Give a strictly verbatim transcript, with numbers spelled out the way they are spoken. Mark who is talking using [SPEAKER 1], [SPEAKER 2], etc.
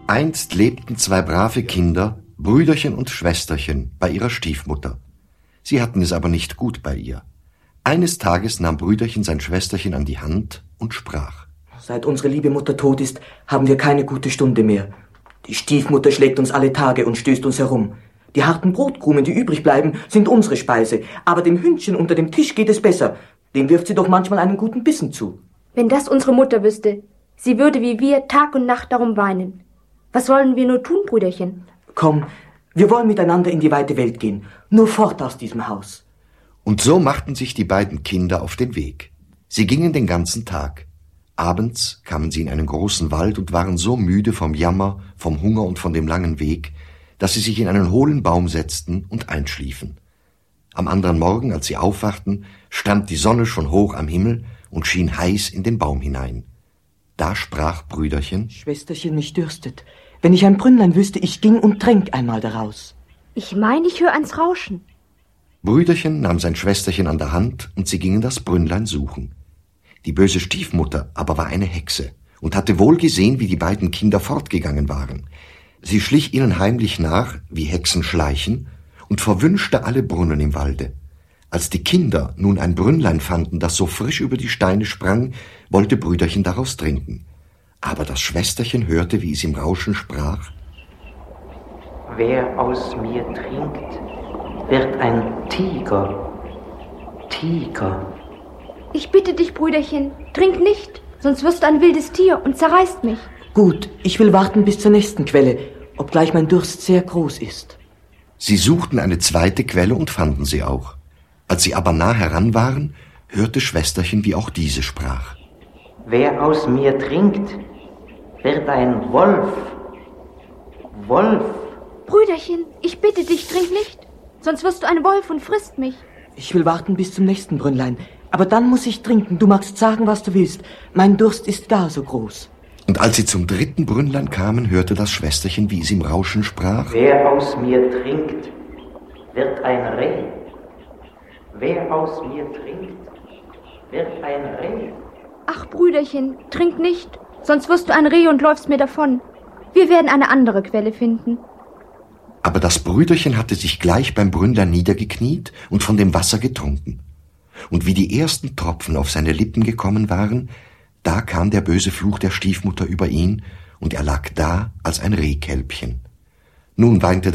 [SPEAKER 1] Einst lebten zwei brave Kinder, Brüderchen und Schwesterchen, bei ihrer Stiefmutter. Sie hatten es aber nicht gut bei ihr. Eines Tages nahm Brüderchen sein Schwesterchen an die Hand und sprach:
[SPEAKER 2] Seit unsere liebe Mutter tot ist, haben wir keine gute Stunde mehr. Die Stiefmutter schlägt uns alle Tage und stößt uns herum. Die harten Brotkrumen, die übrig bleiben, sind unsere Speise. Aber dem Hündchen unter dem Tisch geht es besser. Dem wirft sie doch manchmal einen guten Bissen zu.
[SPEAKER 3] Wenn das unsere Mutter wüsste, sie würde wie wir Tag und Nacht darum weinen. Was wollen wir nur tun, Brüderchen?
[SPEAKER 2] Komm, wir wollen miteinander in die weite Welt gehen. Nur fort aus diesem Haus.
[SPEAKER 1] Und so machten sich die beiden Kinder auf den Weg. Sie gingen den ganzen Tag. Abends kamen sie in einen großen Wald und waren so müde vom Jammer, vom Hunger und von dem langen Weg, dass sie sich in einen hohlen Baum setzten und einschliefen. Am anderen Morgen, als sie aufwachten, stand die Sonne schon hoch am Himmel und schien heiß in den Baum hinein. Da sprach Brüderchen:
[SPEAKER 2] Schwesterchen, mich dürstet. Wenn ich ein Brünnlein wüsste, ich ging und tränk einmal daraus.
[SPEAKER 3] Ich meine, ich höre ans Rauschen.
[SPEAKER 1] Brüderchen nahm sein Schwesterchen an der Hand und sie gingen das Brünnlein suchen. Die böse Stiefmutter aber war eine Hexe und hatte wohl gesehen, wie die beiden Kinder fortgegangen waren. Sie schlich ihnen heimlich nach, wie Hexen schleichen, und verwünschte alle Brunnen im Walde. Als die Kinder nun ein Brünnlein fanden, das so frisch über die Steine sprang, wollte Brüderchen daraus trinken. Aber das Schwesterchen hörte, wie es im Rauschen sprach:
[SPEAKER 4] Wer aus mir trinkt, wird ein Tiger. Tiger.
[SPEAKER 3] Ich bitte dich, Brüderchen, trink nicht, sonst wirst du ein wildes Tier und zerreißt mich.
[SPEAKER 2] Gut, ich will warten bis zur nächsten Quelle, obgleich mein Durst sehr groß ist.
[SPEAKER 1] Sie suchten eine zweite Quelle und fanden sie auch. Als sie aber nah heran waren, hörte Schwesterchen, wie auch diese sprach:
[SPEAKER 4] Wer aus mir trinkt, wird ein Wolf. Wolf.
[SPEAKER 3] Brüderchen, ich bitte dich, trink nicht, sonst wirst du ein Wolf und frisst mich.
[SPEAKER 2] Ich will warten bis zum nächsten Brünnlein, aber dann muss ich trinken. Du magst sagen, was du willst. Mein Durst ist gar so groß.
[SPEAKER 1] Und als sie zum dritten Brünnlein kamen, hörte das Schwesterchen, wie es im Rauschen sprach:
[SPEAKER 4] Wer aus mir trinkt, wird ein Reh. Wer aus mir trinkt, wird ein Reh.
[SPEAKER 3] Ach, Brüderchen, trink nicht, sonst wirst du ein Reh und läufst mir davon. Wir werden eine andere Quelle finden.
[SPEAKER 1] Aber das Brüderchen hatte sich gleich beim Brünnlein niedergekniet und von dem Wasser getrunken. Und wie die ersten Tropfen auf seine Lippen gekommen waren, da kam der böse Fluch der Stiefmutter über ihn, und er lag da als ein Rehkälbchen. Nun weinte